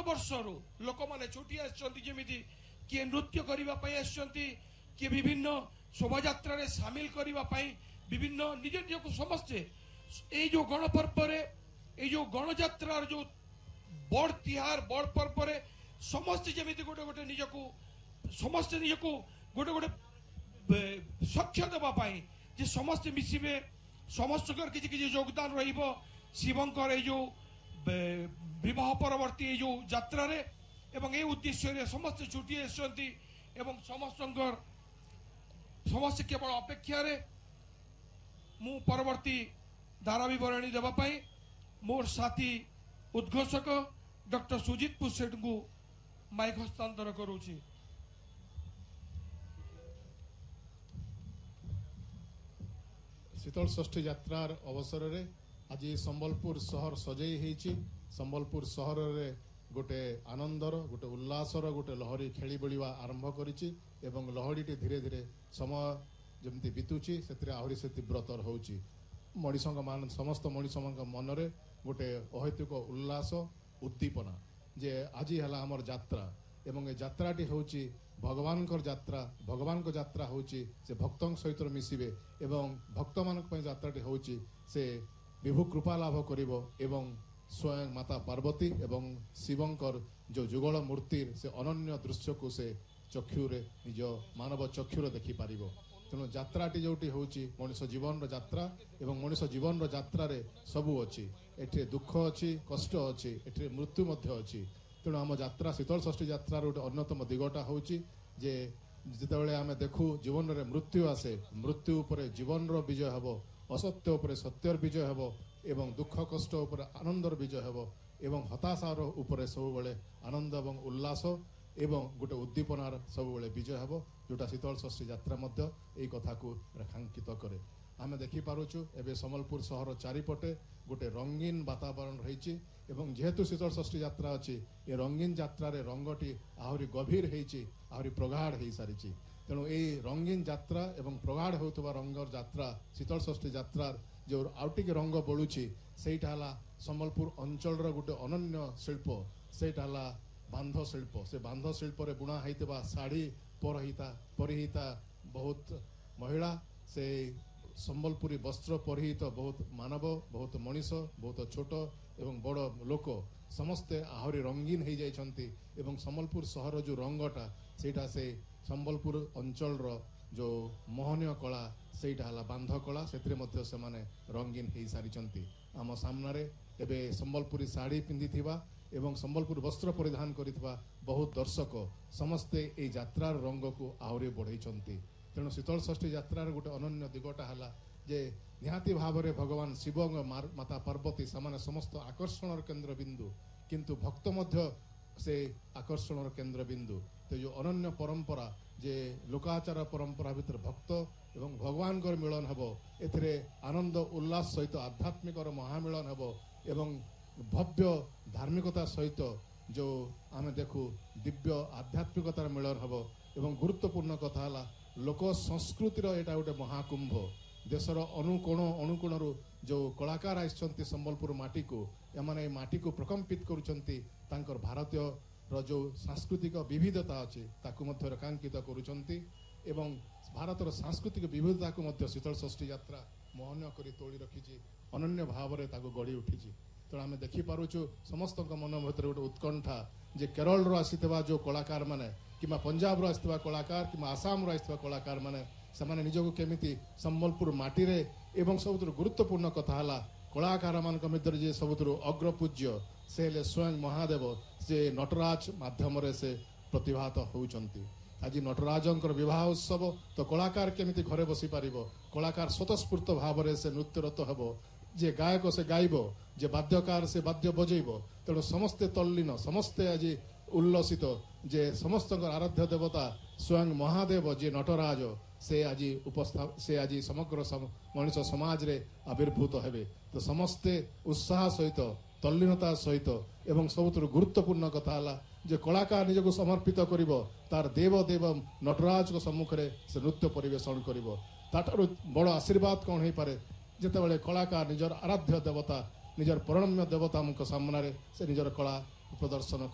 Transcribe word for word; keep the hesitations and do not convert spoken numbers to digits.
ବର୍ଷରୁ ଲୋକମାନେ ଛୁଟି ଆସିଛନ୍ତି, ଯେମିତି କିଏ ନୃତ୍ୟ କରିବା ପାଇଁ ଆସିଛନ୍ତି, କିଏ ବିଭିନ୍ନ ଶୋଭାଯାତ୍ରାରେ ସାମିଲ କରିବା ପାଇଁ, ବିଭିନ୍ନ ନିଜ ନିଜକୁ ସମସ୍ତେ ଏଇ ଯୋଉ ଗଣପର୍ବରେ ଏଇ ଯୋଉ ଗଣଯାତ୍ରାର ଯୋଉ ବड़ ତିହାର ବड़ ପର୍ବରେ ସମସ୍ତେ ଯେମିତି ଗୋଟେ ଗୋଟେ ନିଜକୁ ସମସ୍ତେ ନିଜକୁ ଗୋଟେ ଗୋଟେ ସାକ୍ଷ୍ୟ ଦେବା ପାଇଁ ଯେ ସମସ୍ତେ ମିଶିବେ, ସମସ୍ତଙ୍କର କିଛି କିଛି ଯୋଗଦାନ ରହିବ ଶିବଙ୍କର ଏଇ ଯୋଉ ବିବାହ ପରବର୍ତ୍ତୀ ଏଇ ଯୋଉ ଯାତ୍ରାରେ, ଏବଂ এই ଉଦ୍ଦେଶ୍ୟରେ ସମସ୍ତେ ଛୁଟି ଆସିଛନ୍ତି ଏବଂ ସମସ୍ତଙ୍କର ସମସ୍ତେ କେବଳ ଅପେକ୍ଷାରେ ମୁଁ ପରବର୍ତ୍ତୀ ଧାରା ବିବରଣୀ ଦେବା ପାଇଁ ମୋର ସାଥୀ ଉଦ୍ଘୋଷକ ଡକ୍ଟର ସୁଜିତ ପୁସେଟଙ୍କୁ ମାଇକ୍ ହସ୍ତାନ୍ତର କରୁଛି। ଶୀତଳ ଷଷ୍ଠୀ ଯାତ୍ରାର ଅବସରରେ ଆଜି ସମ୍ବଲପୁର ସହର ସଜେଇ ହେଇଛି। ସମ୍ବଲପୁର ସହରରେ ଗୋଟେ ଆନନ୍ଦର ଗୋଟେ ଉଲ୍ଲାସର ଗୋଟେ ଲହରୀ ଖେଳି ବୁଲିବା ଆରମ୍ଭ କରିଛି ଏବଂ ଲହରୀଟି ଧୀରେ ଧୀରେ ସମୟ ଯେମିତି ବିତୁଛି ସେଥିରେ ଆହୁରି ସେ ତୀବ୍ରତର ହେଉଛି। ମଣିଷଙ୍କ ମାନ ସମସ୍ତ ମଣିଷଙ୍କ ମନରେ ଗୋଟେ ଅହୈତୁକ ଉଲ୍ଲାସ ଉଦ୍ଦୀପନା ଯେ ଆଜି ହେଲା ଆମର ଯାତ୍ରା ଏବଂ ଏ ଯାତ୍ରାଟି ହେଉଛି ଭଗବାନଙ୍କର ଯାତ୍ରା। ଭଗବାନଙ୍କ ଯାତ୍ରା ହେଉଛି ସେ ଭକ୍ତଙ୍କ ସହିତ ମିଶିବେ ଏବଂ ଭକ୍ତମାନଙ୍କ ପାଇଁ ଯାତ୍ରାଟି ହେଉଛି ସେ ବିଭୁ କୃପା ଲାଭ କରିବ ଏବଂ ସ୍ୱୟଂ ମାତା ପାର୍ବତୀ ଏବଂ ଶିବଙ୍କର ଯେଉଁ ଯୁଗଳ ମୂର୍ତ୍ତିର ସେ ଅନନ୍ୟ ଦୃଶ୍ୟକୁ ସେ ଚକ୍ଷୁରେ ନିଜ ମାନବ ଚକ୍ଷୁରେ ଦେଖିପାରିବ। ତେଣୁ ଯାତ୍ରାଟି ଯେଉଁଠି ହେଉଛି ମଣିଷ ଜୀବନର ଯାତ୍ରା ଏବଂ ମଣିଷ ଜୀବନର ଯାତ୍ରାରେ ସବୁ ଅଛି। ଏଠିରେ ଦୁଃଖ ଅଛି, କଷ୍ଟ ଅଛି, ଏଠିରେ ମୃତ୍ୟୁ ମଧ୍ୟ ଅଛି। ତେଣୁ ଆମ ଯାତ୍ରା ଶୀତଳ ଷଷ୍ଠୀ ଯାତ୍ରାର ଗୋଟେ ଅନ୍ୟତମ ଦିଗଟା ହେଉଛି ଯେ ଯେତେବେଳେ ଆମେ ଦେଖୁ ଜୀବନରେ ମୃତ୍ୟୁ ଆସେ, ମୃତ୍ୟୁ ଉପରେ ଜୀବନର ବିଜୟ ହେବ, ଅସତ୍ୟ ଉପରେ ସତ୍ୟର ବିଜୟ ହେବ ଏବଂ ଦୁଃଖ କଷ୍ଟ ଉପରେ ଆନନ୍ଦର ବିଜୟ ହେବ ଏବଂ ହତାଶାର ଉପରେ ସବୁବେଳେ ଆନନ୍ଦ ଏବଂ ଉଲ୍ଲାସ ଏବଂ ଗୋଟେ ଉଦ୍ଦୀପନାର ସବୁବେଳେ ବିଜୟ ହେବ, ଯେଉଁଟା ଶୀତଳ ଷଷ୍ଠୀ ଯାତ୍ରା ମଧ୍ୟ ଏହି କଥାକୁ ରେଖାଙ୍କିତ କରେ। ଆମେ ଦେଖିପାରୁଛୁ ଏବେ ସମ୍ବଲପୁର ସହର ଚାରିପଟେ ଗୋଟେ ରଙ୍ଗୀନ ବାତାବରଣ ରହିଛି ଏବଂ ଯେହେତୁ ଶୀତଳ ଷଷ୍ଠୀ ଯାତ୍ରା ଅଛି ଏ ରଙ୍ଗୀନ ଯାତ୍ରାରେ ରଙ୍ଗଟି ଆହୁରି ଗଭୀର ହେଇଛି, ଆହୁରି ପ୍ରଗାଢ଼ ହେଇସାରିଛି। ତେଣୁ ଏହି ରଙ୍ଗୀନ ଯାତ୍ରା ଏବଂ ପ୍ରଗାଢ଼ ହେଉଥିବା ରଙ୍ଗର ଯାତ୍ରା ଶୀତଳ ଷଷ୍ଠୀ ଯାତ୍ରାର ଯେଉଁ ଆଉ ଟିକେ ରଙ୍ଗ ବଳୁଛି ସେଇଟା ହେଲା ସମ୍ବଲପୁର ଅଞ୍ଚଳର ଗୋଟେ ଅନନ୍ୟ ଶିଳ୍ପ, ସେଇଟା ହେଲା ବାନ୍ଧ ଶିଳ୍ପ। ସେ ବାନ୍ଧ ଶିଳ୍ପରେ ବୁଣା ହେଇଥିବା ଶାଢ଼ୀ ପରିହିତା ପରିହିତା ବହୁତ ମହିଳା, ସେ ସମ୍ବଲପୁରୀ ବସ୍ତ୍ର ପରିହିତ ବହୁତ ମାନବ, ବହୁତ ମଣିଷ, ବହୁତ ଛୋଟ ଏବଂ ବଡ଼ ଲୋକ ସମସ୍ତେ ଆହୁରି ରଙ୍ଗୀନ ହେଇଯାଇଛନ୍ତି ଏବଂ ସମ୍ବଲପୁର ସହର ଯେଉଁ ରଙ୍ଗଟା ସେଇଟା ସେ ସମ୍ବଲପୁର ଅଞ୍ଚଳର ଯେଉଁ ମୋହନୀୟ କଳା ସେଇଟା ହେଲା ବାନ୍ଧ କଳା, ସେଥିରେ ମଧ୍ୟ ସେମାନେ ରଙ୍ଗୀନ ହେଇସାରିଛନ୍ତି। ଆମ ସାମ୍ନାରେ ଏବେ ସମ୍ବଲପୁରୀ ଶାଢ଼ୀ ପିନ୍ଧିଥିବା ଏବଂ ସମ୍ବଲପୁର ବସ୍ତ୍ର ପରିଧାନ କରିଥିବା ବହୁତ ଦର୍ଶକ ସମସ୍ତେ ଏହି ଯାତ୍ରାର ରଙ୍ଗକୁ ଆହୁରି ବଢ଼େଇଛନ୍ତି। ତେଣୁ ଶୀତଳ ଷଷ୍ଠୀ ଯାତ୍ରାର ଗୋଟେ ଅନନ୍ୟ ଦିଗଟା ହେଲା ଯେ ନିହାତି ଭାବରେ ଭଗବାନ ଶିବ ମାତା ପାର୍ବତୀ ସେମାନେ ସମସ୍ତ ଆକର୍ଷଣର କେନ୍ଦ୍ରବିନ୍ଦୁ, କିନ୍ତୁ ଭକ୍ତ ମଧ୍ୟ ସେ ଆକର୍ଷଣର କେନ୍ଦ୍ରବିନ୍ଦୁ। ତ ଯେଉଁ ଅନନ୍ୟ ପରମ୍ପରା ଯେ ଲୋକାଚାର ପରମ୍ପରା ଭିତରେ ଭକ୍ତ ଏବଂ ଭଗବାନଙ୍କର ମିଳନ ହେବ, ଏଥିରେ ଆନନ୍ଦ ଉଲ୍ଲାସ ସହିତ ଆଧ୍ୟାତ୍ମିକର ମହାମିଳନ ହେବ ଏବଂ ଭବ୍ୟ ଧାର୍ମିକତା ସହିତ ଯେଉଁ ଆମେ ଦେଖୁ ଦିବ୍ୟ ଆଧ୍ୟାତ୍ମିକତାର ମିଳନ ହେବ ଏବଂ ଗୁରୁତ୍ୱପୂର୍ଣ୍ଣ କଥା ହେଲା ଲୋକ ସଂସ୍କୃତିର ଏଇଟା ଗୋଟେ ମହାକୁମ୍ଭ। ଦେଶର ଅନୁକୋଣ ଅନୁକୋଣରୁ ଯେଉଁ କଳାକାର ଆସିଛନ୍ତି ସମ୍ବଲପୁର ମାଟିକୁ, ଏମାନେ ଏ ମାଟିକୁ ପ୍ରକମ୍ପିତ କରୁଛନ୍ତି, ତାଙ୍କର ଭାରତୀୟର ଯେଉଁ ସାଂସ୍କୃତିକ ବିବିଧତା ଅଛି ତାକୁ ମଧ୍ୟ ରେଖାଙ୍କିତ କରୁଛନ୍ତି ଏବଂ ଭାରତର ସାଂସ୍କୃତିକ ବିବିଧତାକୁ ମଧ୍ୟ ଶୀତଳ ଷଷ୍ଠୀ ଯାତ୍ରା ମୋହନୀୟ କରି ତୋଳି ରଖିଛି, ଅନନ୍ୟ ଭାବରେ ତାକୁ ଗଢ଼ି ଉଠିଛି। ତେଣୁ ଆମେ ଦେଖିପାରୁଛୁ ସମସ୍ତଙ୍କ ମନ ଭିତରେ ଗୋଟେ ଉତ୍କଣ୍ଠା ଯେ କେରଳରୁ ଆସିଥିବା ଯେଉଁ କଳାକାରମାନେ କିମ୍ବା ପଞ୍ଜାବରୁ ଆସିଥିବା କଳାକାର କିମ୍ବା ଆସାମରୁ ଆସିଥିବା କଳାକାରମାନେ ସେମାନେ ନିଜକୁ କେମିତି ସମ୍ବଲପୁର ମାଟିରେ ଏବଂ ସବୁଥିରୁ ଗୁରୁତ୍ୱପୂର୍ଣ୍ଣ କଥା ହେଲା କଳାକାରମାନଙ୍କ ମଧ୍ୟରେ ଯିଏ ସବୁଥିରୁ ଅଗ୍ରପୂଜ୍ୟ ସେ ହେଲେ ସ୍ୱୟଂ ମହାଦେବ, ସେ ନଟରାଜ ମାଧ୍ୟମରେ ସେ ପ୍ରତିଭାତ ହେଉଛନ୍ତି। ଆଜି ନଟରାଜଙ୍କର ବିବାହ ଉତ୍ସବ, ତ କଳାକାର କେମିତି ଘରେ ବସିପାରିବ, କଳାକାର ସ୍ୱତଃସ୍ଫୂର୍ତ୍ତ ଭାବରେ ସେ ନୃତ୍ୟରତ ହେବ, ଯେ ଗାୟକ ସେ ଗାଇବ, ଯେ ବାଦ୍ୟକାର ସେ ବାଦ୍ୟ ବଜେଇବ। ତେଣୁ ସମସ୍ତେ ତଲ୍ଲୀନ, ସମସ୍ତେ ଆଜି ଉଲ୍ଲସିତ ଯେ ସମସ୍ତଙ୍କର ଆରାଧ୍ୟ ଦେବତା ସ୍ୱୟଂ ମହାଦେବ ଯିଏ ନଟରାଜ ସେ ଆଜି ଉପସ୍ଥା ସେ ଆଜି ସମଗ୍ର ମଣିଷ ସମାଜରେ ଆବିର୍ଭୂତ ହେବେ। ତ ସମସ୍ତେ ଉତ୍ସାହ ସହିତ ତଲ୍ଲୀନତା ସହିତ ଏବଂ ସବୁଥିରୁ ଗୁରୁତ୍ୱପୂର୍ଣ୍ଣ କଥା ହେଲା ଯେ କଳାକାର ନିଜକୁ ସମର୍ପିତ କରିବ ତାର ଦେବ ଦେବ ନଟରାଜଙ୍କ ସମ୍ମୁଖରେ ସେ ନୃତ୍ୟ ପରିବେଷଣ କରିବ। ତାଠାରୁ ବଡ଼ ଆଶୀର୍ବାଦ କ'ଣ ହେଇପାରେ ଯେତେବେଳେ କଳାକାର ନିଜର ଆରାଧ୍ୟ ଦେବତା ନିଜର ପ୍ରଣମ୍ୟ ଦେବତାଙ୍କ ସାମ୍ନାରେ ସେ ନିଜର କଳା ପ୍ରଦର୍ଶନ